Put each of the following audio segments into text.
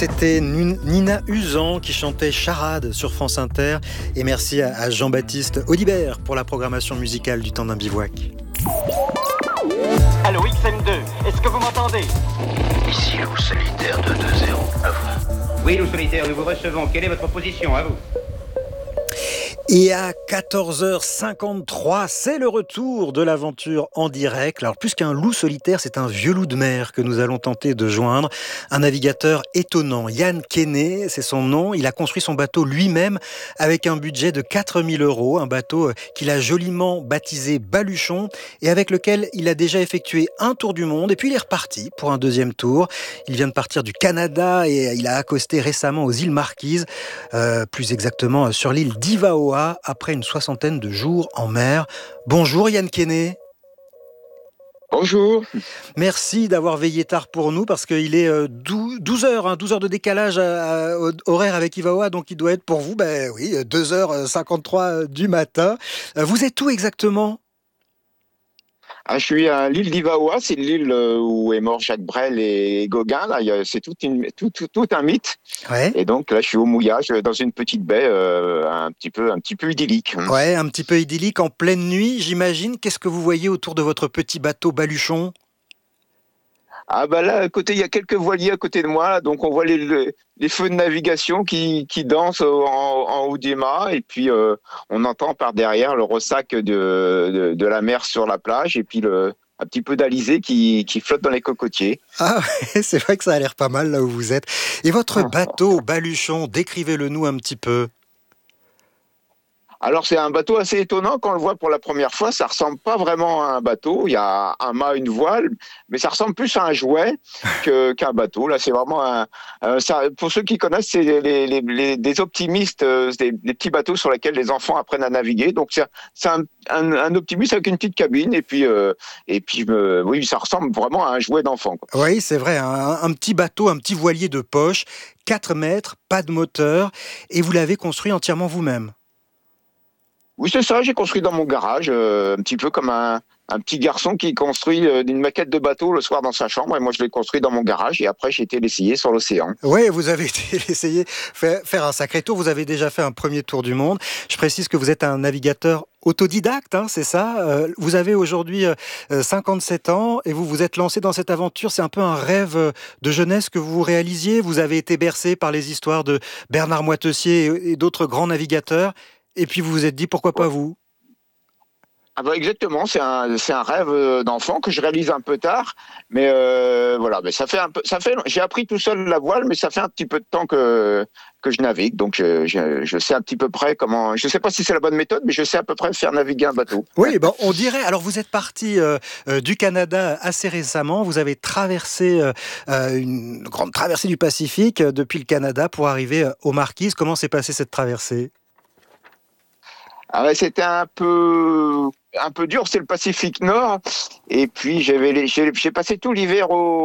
C'était Nina Usan qui chantait Charade sur France Inter. Et merci à Jean-Baptiste Audibert pour la programmation musicale du temps d'un bivouac. Allô XM2, est-ce que vous m'entendez? Ici Loup Solitaire 220, à vous. Oui, Loup Solitaire, nous vous recevons. Quelle est votre position, à vous? Et à 14h53, c'est le retour de l'aventure en direct. Alors plus qu'un loup solitaire, c'est un vieux loup de mer que nous allons tenter de joindre. Un navigateur étonnant, Yann Kenney, c'est son nom. Il a construit son bateau lui-même avec un budget de 4 000 €. Un bateau qu'il a joliment baptisé Baluchon et avec lequel il a déjà effectué un tour du monde. Et puis il est reparti pour un deuxième tour. Il vient de partir du Canada et il a accosté récemment aux îles Marquises, plus exactement sur l'île d'Ivaoa, après une soixantaine de jours en mer. Bonjour Yann Kenney. Bonjour. Merci d'avoir veillé tard pour nous parce qu'il est 12 heures, 12 heures de décalage horaire avec Ivaoa, donc il doit être pour vous, 2h53 du matin. Vous êtes où exactement ? Je suis à l'île d'Ivaoa, c'est l'île où est mort Jacques Brel et Gauguin. Là, c'est tout un mythe. Ouais. Et donc là, je suis au mouillage dans une petite baie un petit peu idyllique. Ouais, un petit peu idyllique en pleine nuit, j'imagine. Qu'est-ce que vous voyez autour de votre petit bateau Baluchon ? Là, à côté, il y a quelques voiliers à côté de moi. Là, donc on voit les feux de navigation qui dansent en haut des mâts. Et puis on entend par derrière le ressac de la mer sur la plage. Et puis un petit peu d'alizé qui flotte dans les cocotiers. Ah ouais, c'est vrai que ça a l'air pas mal là où vous êtes. Et votre bateau Baluchon, décrivez-le nous un petit peu. Alors c'est un bateau assez étonnant quand on le voit pour la première fois. Ça ressemble pas vraiment à un bateau. Il y a un mât, une voile, mais ça ressemble plus à un jouet qu'un bateau. Là, c'est vraiment ça, pour ceux qui connaissent, c'est des optimistes, des petits bateaux sur lesquels les enfants apprennent à naviguer. Donc c'est un optimiste avec une petite cabine et puis oui, ça ressemble vraiment à un jouet d'enfant, quoi. Oui, c'est vrai, un petit bateau, un petit voilier de poche, 4 mètres, pas de moteur, et vous l'avez construit entièrement vous-même. Oui, c'est ça, j'ai construit dans mon garage, un petit peu comme un petit garçon qui construit une maquette de bateau le soir dans sa chambre, et moi je l'ai construit dans mon garage, et après j'ai été l'essayer sur l'océan. Oui, vous avez été l'essayer, faire un sacré tour, vous avez déjà fait un premier tour du monde. Je précise que vous êtes un navigateur autodidacte, c'est ça. Vous avez aujourd'hui 57 ans, et vous vous êtes lancé dans cette aventure. C'est un peu un rêve de jeunesse que vous réalisiez. Vous avez été bercé par les histoires de Bernard Moitessier et d'autres grands navigateurs. Et puis vous vous êtes dit, pourquoi pas vous ? Exactement, c'est un rêve d'enfant que je réalise un peu tard, mais voilà, mais j'ai appris tout seul la voile, mais ça fait un petit peu de temps que je navigue, donc je sais un petit peu près comment, je sais pas si c'est la bonne méthode, mais je sais à peu près faire naviguer un bateau. Oui, on dirait. Alors vous êtes parti du Canada assez récemment, vous avez traversé une grande traversée du Pacifique depuis le Canada pour arriver aux Marquises. Comment s'est passée cette traversée ? C'était un peu dur, c'est le Pacifique Nord, et puis j'ai passé tout l'hiver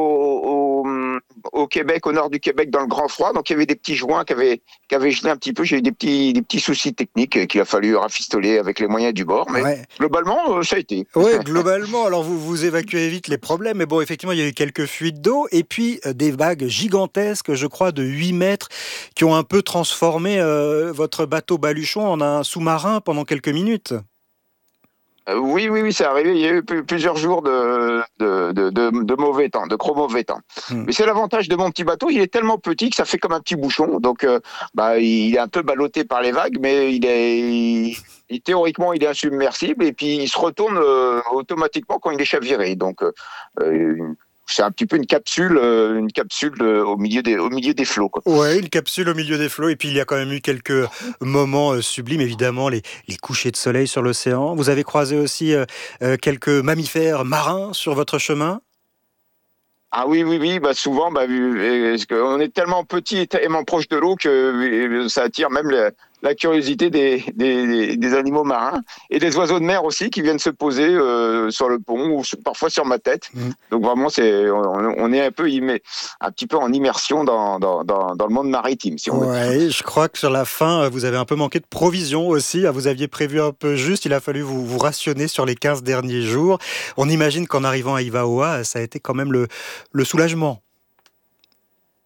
au Québec, au nord du Québec, dans le grand froid, donc il y avait des petits joints qui avaient gelé un petit peu. J'ai eu des petits soucis techniques qu'il a fallu rafistoler avec les moyens du bord, mais globalement ça a été. Oui, globalement, alors vous évacuez vite les problèmes, mais bon, effectivement, il y a eu quelques fuites d'eau, et puis des vagues gigantesques, je crois, de 8 mètres, qui ont un peu transformé votre bateau Baluchon en un sous-marin pendant quelques minutes. Oui, c'est arrivé. Il y a eu plusieurs jours de mauvais temps, de gros mauvais temps. Mais c'est l'avantage de mon petit bateau. Il est tellement petit que ça fait comme un petit bouchon. Donc, il est un peu ballotté par les vagues, mais théoriquement, il est insubmersible. Et puis, il se retourne automatiquement quand il est chaviré. Donc, c'est un petit peu une capsule au milieu des flots, quoi. Ouais, une capsule au milieu des flots. Et puis il y a quand même eu quelques moments sublimes, évidemment, les couchers de soleil sur l'océan. Vous avez croisé aussi quelques mammifères marins sur votre chemin ? Ah oui, souvent, parce qu'on est tellement petit et tellement proche de l'eau que ça attire même la curiosité des animaux marins et des oiseaux de mer aussi qui viennent se poser sur le pont ou parfois sur ma tête. Donc vraiment, on est un petit peu en immersion dans le monde maritime, si on veut. Ouais, je crois que sur la fin, vous avez un peu manqué de provisions aussi. Vous aviez prévu un peu juste, il a fallu vous rationner sur les 15 derniers jours. On imagine qu'en arrivant à Ivaoa, ça a été quand même le soulagement.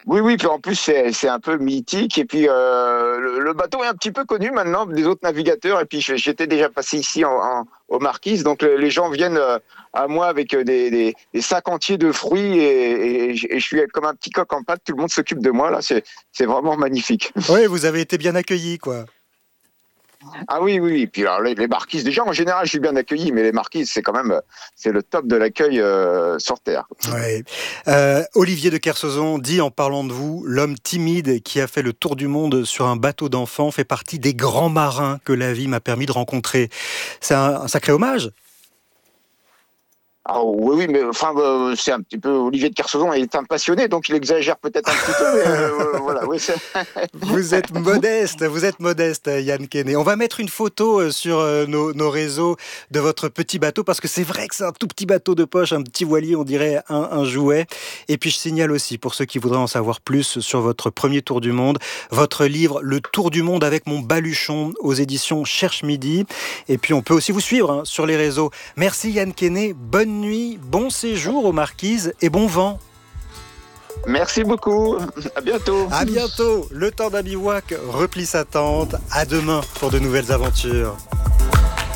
Oui, puis en plus c'est un peu mythique et puis le bateau est un petit peu connu maintenant des autres navigateurs et puis j'étais déjà passé ici aux Marquises, donc les gens viennent à moi avec des sacs entiers de fruits et je suis comme un petit coq en pâte, tout le monde s'occupe de moi là, c'est vraiment magnifique. Oui, vous avez été bien accueillis, quoi. Ah oui. Puis alors, les marquises, déjà en général, je suis bien accueilli, mais les marquises, c'est quand même c'est le top de l'accueil sur Terre. Ouais. Olivier de Kersauzon dit en parlant de vous, l'homme timide qui a fait le tour du monde sur un bateau d'enfant fait partie des grands marins que la vie m'a permis de rencontrer. C'est un sacré hommage. Ah oui, mais enfin, c'est un petit peu Olivier de Kersauzon, il est un passionné, donc il exagère peut-être un petit peu, mais voilà. Oui, Vous êtes modeste, Yann Quesnay. On va mettre une photo sur nos réseaux de votre petit bateau, parce que c'est vrai que c'est un tout petit bateau de poche, un petit voilier, on dirait un jouet. Et puis je signale aussi, pour ceux qui voudraient en savoir plus sur votre premier tour du monde, votre livre Le Tour du monde avec mon baluchon aux éditions Cherche Midi. Et puis on peut aussi vous suivre sur les réseaux. Merci Yann Quesnay, bonne nuit, bon séjour aux Marquises et bon vent. Merci beaucoup. À bientôt. À bientôt. Le temps d'un bivouac replie sa tente. À demain pour de nouvelles aventures.